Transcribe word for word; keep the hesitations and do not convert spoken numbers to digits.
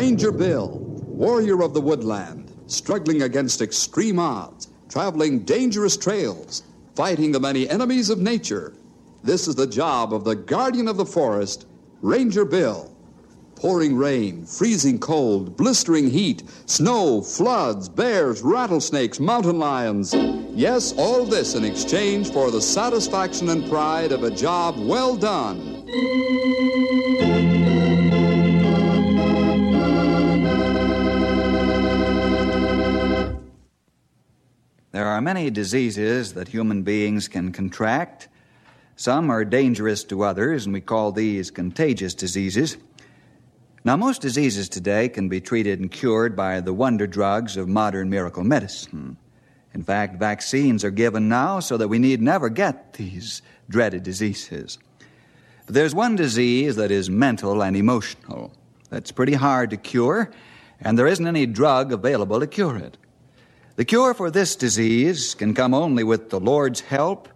Ranger Bill, warrior of the woodland, struggling against extreme odds, traveling dangerous trails, fighting the many enemies of nature. This is the job of the guardian of the forest, Ranger Bill. Pouring rain, freezing cold, blistering heat, snow, floods, bears, rattlesnakes, mountain lions. Yes, all this in exchange for the satisfaction and pride of a job well done. There are many diseases that human beings can contract. Some are dangerous to others, and we call these contagious diseases. Now, most diseases today can be treated and cured by the wonder drugs of modern miracle medicine. In fact, vaccines are given now so that we need never get these dreaded diseases. But there's one disease that is mental and emotional. That's pretty hard to cure, and there isn't any drug available to cure it. The cure for this disease can come only with the Lord's help